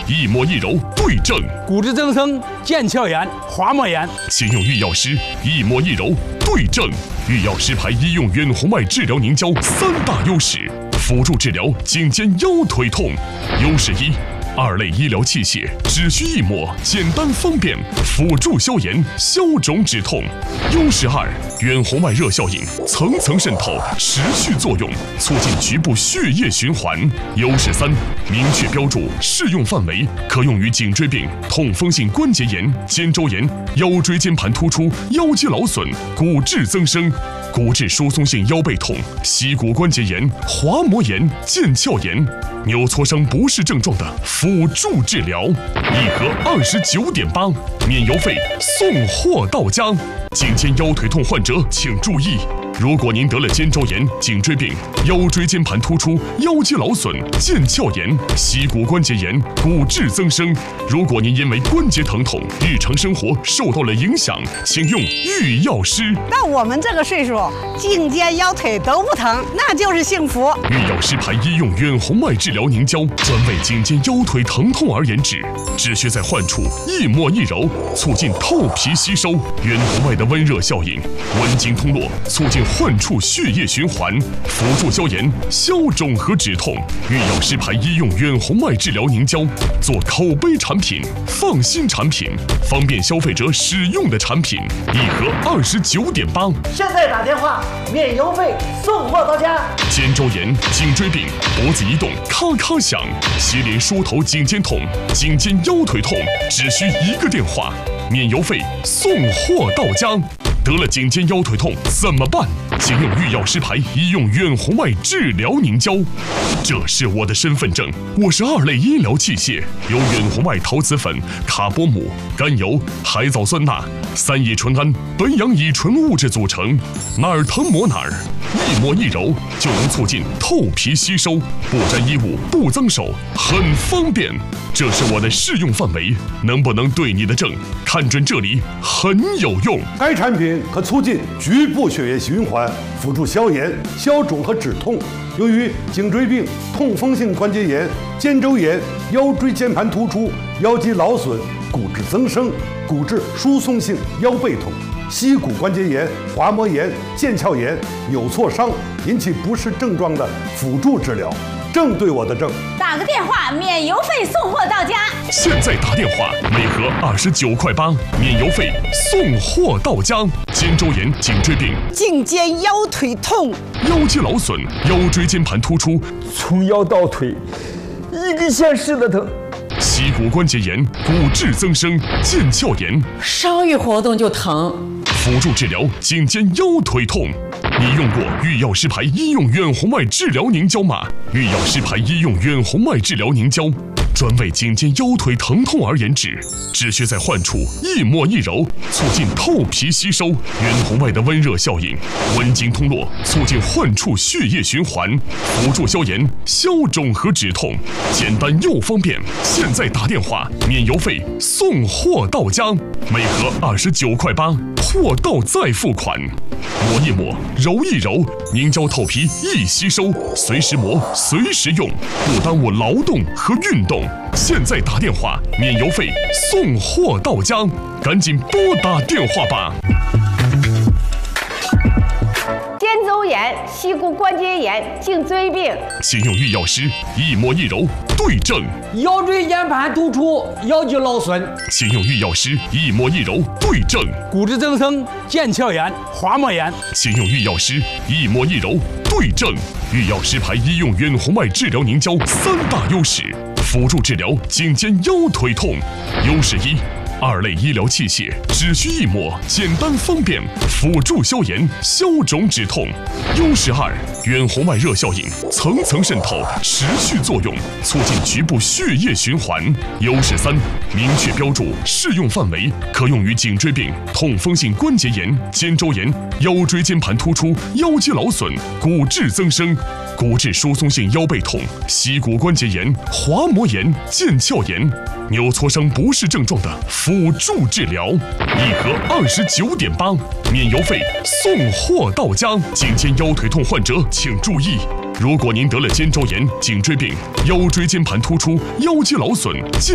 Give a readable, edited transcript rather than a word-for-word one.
一摸一揉对症， 骨质增生、腱鞘炎、滑膜炎。 请用御药师一摸一揉对症，御药师牌医用远红外治疗凝胶3大优势，辅助治疗颈肩腰腿痛。优势1。2类医疗器械只需一抹，简单方便，辅助消炎、消肿止痛。优势2，远红外热效应层层渗透，持续作用，促进局部血液循环。优势3，明确标注适用范围，可用于颈椎病、痛风性关节炎、肩周炎、腰椎间盘突出、腰肌劳损、骨质增生、骨质疏松性腰背痛、膝骨关节炎、滑膜炎、腱鞘炎、扭挫伤不适症状的辅助治疗，一盒29.8，免邮费，送货到家。颈肩腰腿痛患者请注意，如果您得了肩周炎、颈椎病、腰椎间盘突出、腰肌劳损、腱鞘炎、膝骨关节炎、骨质增生，如果您因为关节疼痛，日常生活受到了影响，请用御药师。 到我们这个岁数，颈肩腰腿都不疼，那就是幸福。 御药师牌医用远红外治疗凝胶，专为颈肩腰腿疼痛而研制，只需在患处一摸一揉，促进透皮吸收。远红外的温热效应，温经通络，促进患处血液循环，辅助消炎、消肿和止痛。御药师牌医用远红外治疗凝胶，做口碑产品、放心产品、方便消费者使用的产品，一盒29.8。 现在打电话，免邮费，送货到家。 肩周炎、颈椎病、脖子移动咔咔响，接连梳头颈肩痛、颈肩腰腿痛，只需1个电话，免邮费，送货到家。得了颈肩腰腿痛怎么办？请用御药师牌医用远红外治疗凝胶。这是我的身份证，我是2类医疗器械，由远红外陶瓷粉、卡波姆、甘油、海藻酸钠、3乙醇胺、苯氧乙醇物质组成，哪儿疼抹哪儿，一摸一揉就能促进透皮吸收，不沾衣物，不脏手，很方便。这是我的适用范围，能不能对你的症？看准这里很有用。 该产品可促进局部血液循环，辅助消炎、消肿和止痛。由于颈椎病、痛风性关节炎、肩周炎、腰椎间盘突出、腰肌劳损、骨质增生、骨质疏松性腰背痛、膝骨关节炎、滑膜炎、腱鞘炎、扭挫伤引起不适症状的辅助治疗，正对我的症。 打个电话，免邮费送货到家。 现在打电话，每盒29.8块，免邮费，送货到家。肩周炎、颈椎病、 颈肩腰腿痛、 腰肌劳损、腰椎间盘突出， 从腰到腿一个线似的疼。 膝骨关节炎、骨质增生、腱鞘炎， 稍一活动就疼。 辅助治疗颈肩腰腿痛。你用过御药师牌医用远红外治疗凝胶吗？御药师牌医用远红外治疗凝胶，专为颈肩腰腿疼痛而研制，只需在患处一摸一揉，促进透皮吸收。远红外的温热效应，温经通络，促进患处血液循环，辅助消炎、消肿和止痛，简单又方便。现在打电话，免邮费，送货到家，每盒29.8块，货到再付款。抹一抹，揉一揉，凝胶透皮易吸收，随时磨，随时用，不耽误劳动和运动。现在打电话，免邮费，送货到家，赶紧拨打电话吧。 肩周炎、膝骨关节炎、颈椎病， 请用御药师一摸一揉对症。 腰椎间盘突出、腰肌劳损， 请用御药师一摸一揉对症。 骨质增生、腱鞘炎、滑膜炎， 请用御药师一摸一揉对症。御药师牌医用远红外治疗凝胶3大优势，辅助治疗颈肩腰腿痛。优势1。2类医疗器械只需一抹，简单方便，辅助消炎、消肿止痛。优势2，远红外热效应层层渗透，持续作用，促进局部血液循环。优势3，明确标注适用范围，可用于颈椎病、痛风性关节炎、肩周炎、腰椎间盘突出、腰肌劳损、骨质增生、骨质疏松性腰背痛、膝骨关节炎、滑膜炎、腱鞘炎、扭挫伤不适症状的辅助治疗，一盒29.8，免邮费，送货到家。颈肩腰腿痛患者请注意，如果您得了肩周炎、颈椎病、腰椎间盘突出、腰肌劳损、腱